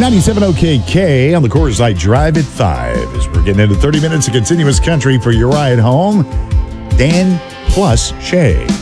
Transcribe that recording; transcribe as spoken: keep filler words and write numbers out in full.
ninety-seven O K K on the Coors Light Drive at five. As we're getting into thirty minutes of continuous country for your ride home, Dan plus Shay.